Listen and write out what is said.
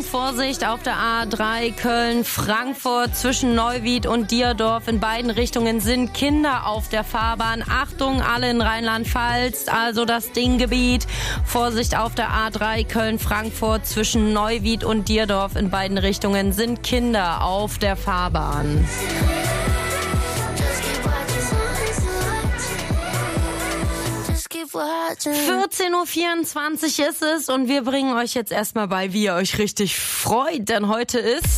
Vorsicht auf der A3 Köln-Frankfurt zwischen Neuwied und Dierdorf. In beiden Richtungen sind Kinder auf der Fahrbahn. Achtung, alle in Rheinland-Pfalz, also das Dinggebiet. Vorsicht auf der A3 Köln-Frankfurt zwischen Neuwied und Dierdorf. In beiden Richtungen sind Kinder auf der Fahrbahn. 14.24 Uhr ist es und wir bringen euch jetzt erstmal bei, wie ihr euch richtig freut, denn heute ist